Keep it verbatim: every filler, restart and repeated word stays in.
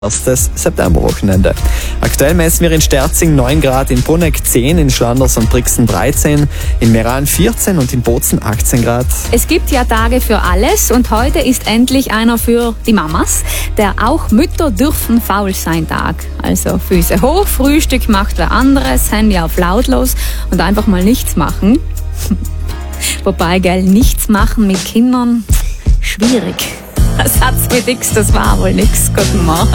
Erstes Septemberwochenende. Aktuell messen wir in Sterzing neun Grad, in Bruneck zehn, in Schlanders und Brixen dreizehn, in Meran vierzehn und in Bozen achtzehn Grad. Es gibt ja Tage für alles und heute ist endlich einer für die Mamas, der auch Mütter dürfen faul sein Tag. Also Füße hoch, Frühstück macht wer anderes, Handy auf lautlos und einfach mal nichts machen. Wobei, gell, nichts machen mit Kindern, schwierig. Satz mit X, das war wohl nix. Guten Morgen.